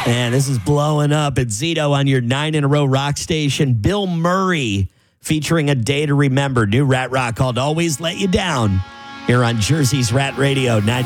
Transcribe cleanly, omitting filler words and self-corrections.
And this is blowing up. It's Zito on your 9-in-a-row rock station. Bill Murray featuring A Day to Remember. New Rat Rock called Always Let You Down here on Jersey's Rat Radio 90.